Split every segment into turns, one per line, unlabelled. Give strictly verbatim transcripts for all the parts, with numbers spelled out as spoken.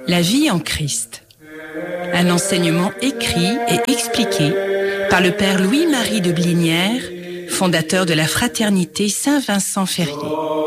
La vie en Christ. Un enseignement écrit et expliqué par le père Louis-Marie de Blinière, fondateur de la fraternité Saint-Vincent-Ferrier.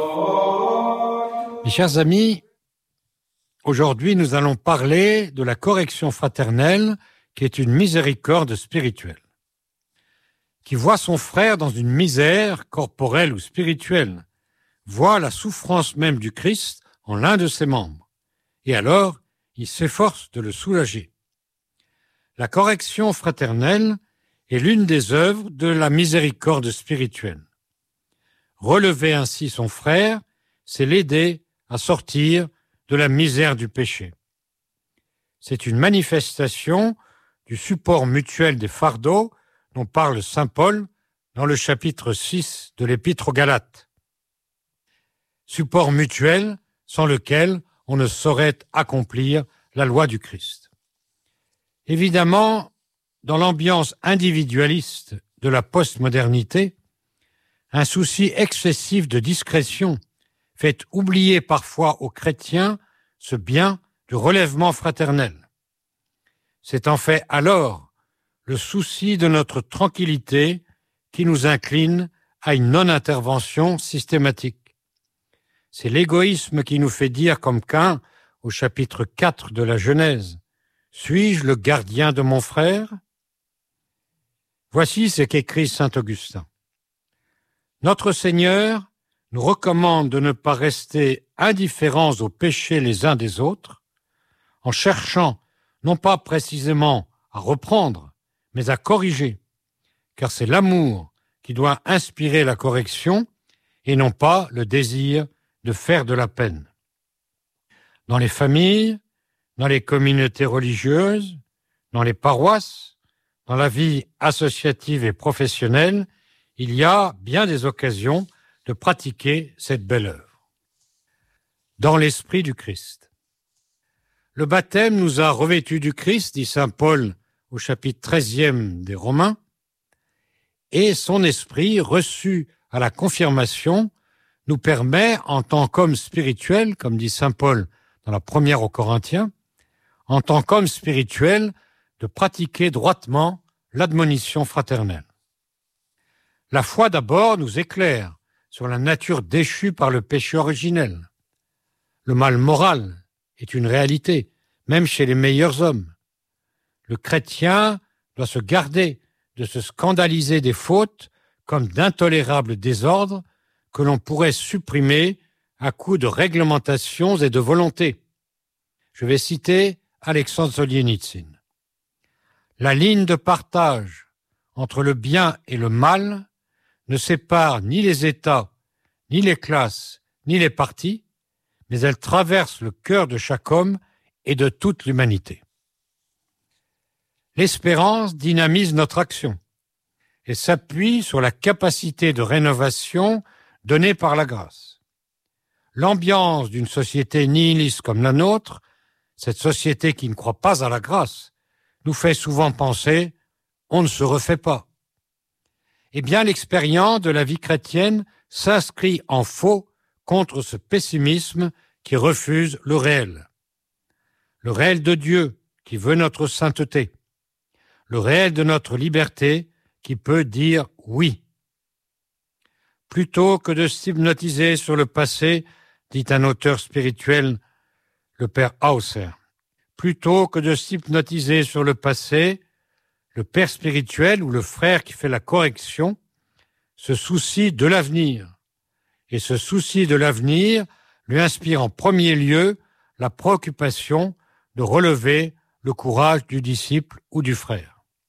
Mes chers amis, aujourd'hui nous allons parler de la correction fraternelle qui est une miséricorde spirituelle. Qui voit son frère dans une misère corporelle ou spirituelle, voit la souffrance même du Christ en l'un de ses membres, et alors il s'efforce de le soulager. La correction fraternelle est l'une des œuvres de la miséricorde spirituelle. Relever ainsi son frère, c'est l'aider à sortir de la misère du péché. C'est une manifestation du support mutuel des fardeaux dont parle saint Paul dans le chapitre six de l'Épître aux Galates. Support mutuel sans lequel on ne saurait accomplir la loi du Christ. Évidemment, dans l'ambiance individualiste de la postmodernité, un souci excessif de discrétion fait oublier parfois aux chrétiens ce bien du relèvement fraternel. C'est en fait alors le souci de notre tranquillité qui nous incline à une non-intervention systématique. C'est l'égoïsme qui nous fait dire comme Caïn au chapitre quatre de la Genèse, « Suis-je le gardien de mon frère ?» Voici ce qu'écrit saint Augustin. Notre Seigneur nous recommande de ne pas rester indifférents aux péchés les uns des autres, en cherchant non pas précisément à reprendre, mais à corriger, car c'est l'amour qui doit inspirer la correction et non pas le désir de faire de la peine. Dans les familles, dans les communautés religieuses, dans les paroisses, dans la vie associative et professionnelle, il y a bien des occasions de pratiquer cette belle œuvre. Dans l'esprit du Christ. Le baptême nous a revêtus du Christ, dit saint Paul au chapitre treizième des Romains, et son esprit, reçu à la confirmation, nous permet, en tant qu'homme spirituel, comme dit saint Paul dans la première aux Corinthiens, en tant qu'homme spirituel, de pratiquer droitement l'admonition fraternelle. La foi d'abord nous éclaire sur la nature déchue par le péché originel. Le mal moral est une réalité, même chez les meilleurs hommes. Le chrétien doit se garder de se scandaliser des fautes comme d'intolérables désordres que l'on pourrait supprimer à coup de réglementations et de volonté. Je vais citer Alexandre Solzhenitsyn. La ligne de partage entre le bien et le mal ne sépare ni les États, ni les classes, ni les partis, mais elle traverse le cœur de chaque homme et de toute l'humanité. L'espérance dynamise notre action et s'appuie sur la capacité de rénovation donnée par la grâce. L'ambiance d'une société nihiliste comme la nôtre, cette société qui ne croit pas à la grâce, nous fait souvent penser « on ne se refait pas ». Eh bien, l'expérience de la vie chrétienne s'inscrit en faux contre ce pessimisme qui refuse le réel. Le réel de Dieu qui veut notre sainteté. Le réel de notre liberté qui peut dire « oui ». Plutôt que de s'hypnotiser sur le passé, dit un auteur spirituel, le père Hauser. Plutôt que de s'hypnotiser sur le passé, le père spirituel ou le frère qui fait la correction se soucie de l'avenir. Et ce souci de l'avenir lui inspire en premier lieu la préoccupation de relever le courage du disciple ou du frère.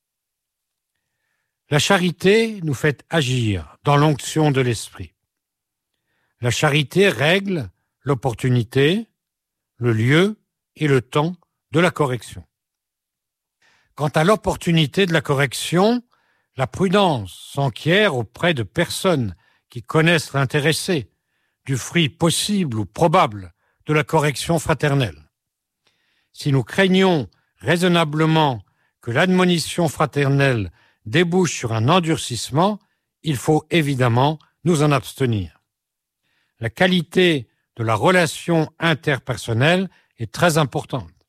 La charité nous fait agir dans l'onction de l'esprit. La charité règle l'opportunité, le lieu et le temps de la correction. Quant à l'opportunité de la correction, la prudence s'enquiert auprès de personnes qui connaissent l'intéressé du fruit possible ou probable de la correction fraternelle. Si nous craignons raisonnablement que l'admonition fraternelle débouche sur un endurcissement, il faut évidemment nous en abstenir. La qualité de la relation interpersonnelle est très importante.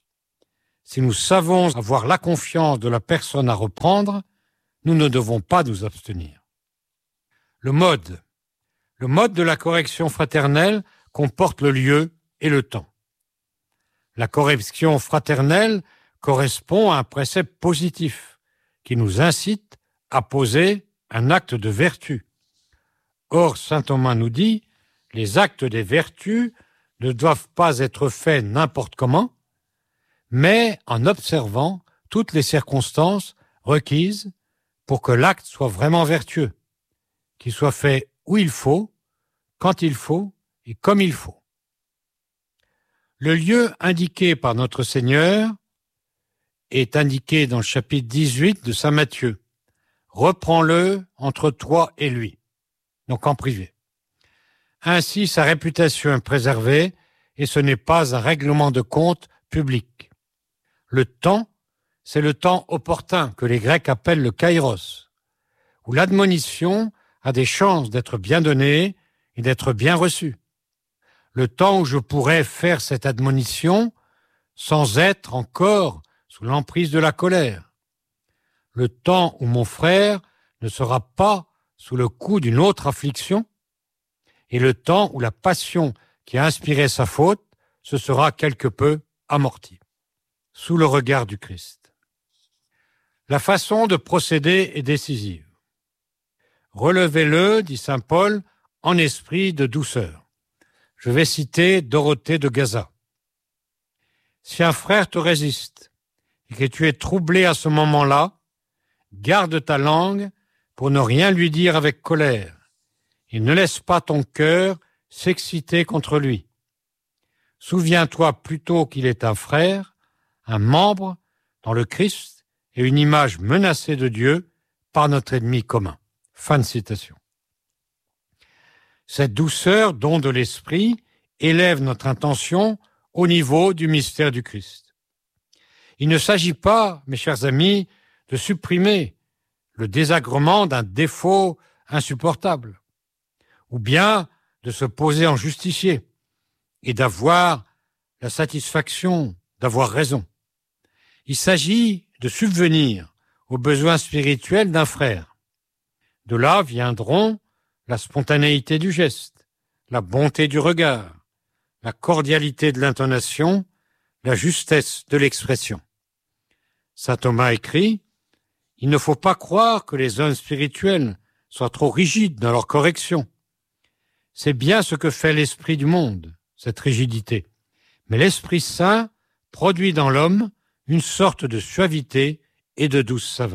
Si nous savons avoir la confiance de la personne à reprendre, nous ne devons pas nous abstenir. Le mode. Le mode de la correction fraternelle comporte le lieu et le temps. La correction fraternelle correspond à un précepte positif qui nous incite à poser un acte de vertu. Or, saint Thomas nous dit, les actes des vertus ne doivent pas être faits n'importe comment, mais en observant toutes les circonstances requises pour que l'acte soit vraiment vertueux, qu'il soit fait où il faut, quand il faut et comme il faut. Le lieu indiqué par notre Seigneur est indiqué dans le chapitre dix-huit de saint Matthieu. Reprends-le entre toi et lui, donc en privé. Ainsi, sa réputation est préservée et ce n'est pas un règlement de compte public. Le temps, c'est le temps opportun que les Grecs appellent le kairos, où l'admonition a des chances d'être bien donnée et d'être bien reçue. Le temps où je pourrais faire cette admonition sans être encore sous l'emprise de la colère. Le temps où mon frère ne sera pas sous le coup d'une autre affliction, et le temps où la passion qui a inspiré sa faute se sera quelque peu amortie, sous le regard du Christ. La façon de procéder est décisive. Relevez-le, dit saint Paul, en esprit de douceur. Je vais citer Dorothée de Gaza. Si un frère te résiste et que tu es troublé à ce moment-là, garde ta langue pour ne rien lui dire avec colère et ne laisse pas ton cœur s'exciter contre lui. Souviens-toi plutôt qu'il est un frère, un membre dans le Christ et une image menacée de Dieu par notre ennemi commun. Fin de citation. Cette douceur, don de l'Esprit, élève notre intention au niveau du mystère du Christ. Il ne s'agit pas, mes chers amis, de supprimer le désagrément d'un défaut insupportable, ou bien de se poser en justicier et d'avoir la satisfaction d'avoir raison. Il s'agit de subvenir aux besoins spirituels d'un frère. De là viendront la spontanéité du geste, la bonté du regard, la cordialité de l'intonation, la justesse de l'expression. Saint Thomas écrit « Il ne faut pas croire que les hommes spirituels soient trop rigides dans leur correction. C'est bien ce que fait l'esprit du monde, cette rigidité. Mais l'Esprit Saint produit dans l'homme une sorte de suavité et de douce saveur. »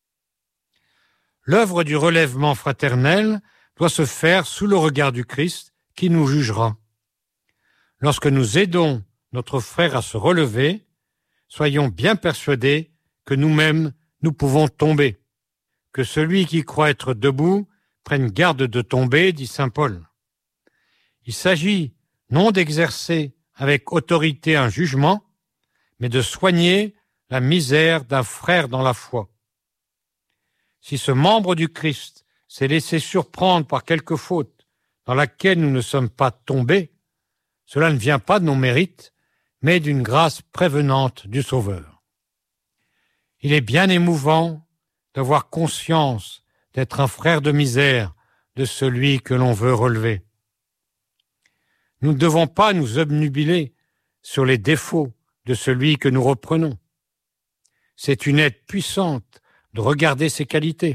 L'œuvre du relèvement fraternel doit se faire sous le regard du Christ qui nous jugera. Lorsque nous aidons notre frère à se relever, soyons bien persuadés que nous-mêmes nous pouvons tomber. Que celui qui croit être debout prenne garde de tomber, dit saint Paul. Il s'agit non d'exercer avec autorité un jugement, mais de soigner la misère d'un frère dans la foi. Si ce membre du Christ s'est laissé surprendre par quelque faute dans laquelle nous ne sommes pas tombés, cela ne vient pas de nos mérites, mais d'une grâce prévenante du Sauveur. Il est bien émouvant d'avoir conscience d'être un frère de misère de celui que l'on veut relever. Nous ne devons pas nous obnubiler sur les défauts de celui que nous reprenons. C'est une aide puissante de regarder ses qualités.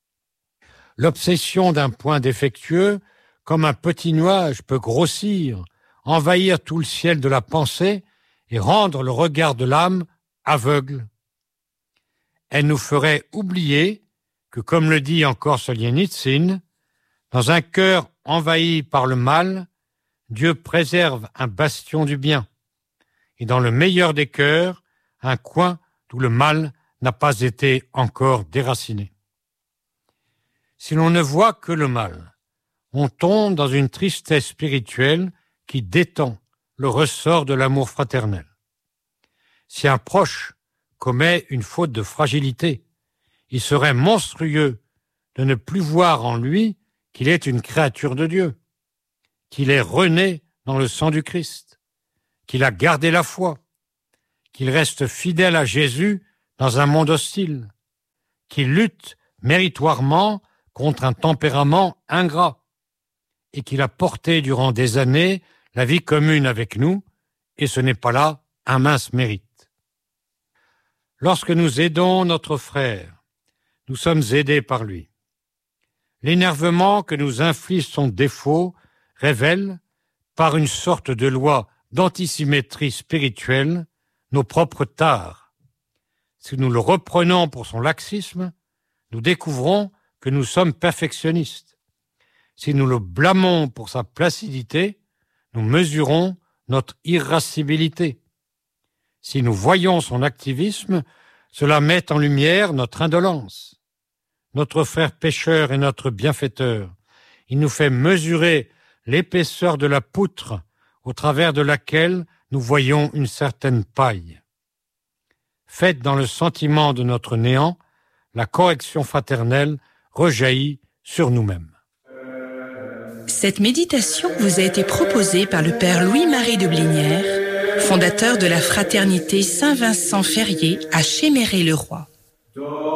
L'obsession d'un point défectueux, comme un petit nuage, peut grossir, envahir tout le ciel de la pensée et rendre le regard de l'âme aveugle. Elle nous ferait oublier que, comme le dit encore Solzhenitsyn, dans un cœur envahi par le mal, Dieu préserve un bastion du bien, et dans le meilleur des cœurs, un coin d'où le mal n'a pas été encore déraciné. Si l'on ne voit que le mal, on tombe dans une tristesse spirituelle qui détend le ressort de l'amour fraternel. Si un proche commet une faute de fragilité, il serait monstrueux de ne plus voir en lui qu'il est une créature de Dieu, qu'il est rené dans le sang du Christ, qu'il a gardé la foi, qu'il reste fidèle à Jésus dans un monde hostile, qu'il lutte méritoirement contre un tempérament ingrat et qu'il a porté durant des années la vie commune avec nous, et ce n'est pas là un mince mérite. Lorsque nous aidons notre frère, nous sommes aidés par lui. L'énervement que nous inflige son défaut révèle, par une sorte de loi d'antisymétrie spirituelle, nos propres tares. Si nous le reprenons pour son laxisme, nous découvrons que nous sommes perfectionnistes. Si nous le blâmons pour sa placidité, nous mesurons notre irascibilité. Si nous voyons son activisme, cela met en lumière notre indolence. Notre frère pécheur est notre bienfaiteur. Il nous fait mesurer l'épaisseur de la poutre au travers de laquelle nous voyons une certaine paille. Faite dans le sentiment de notre néant, la correction fraternelle rejaillit sur nous-mêmes.
Cette méditation vous a été proposée par le Père Louis-Marie de Blinière, fondateur de la Fraternité Saint-Vincent-Ferrier à Chéméré-le-Roi.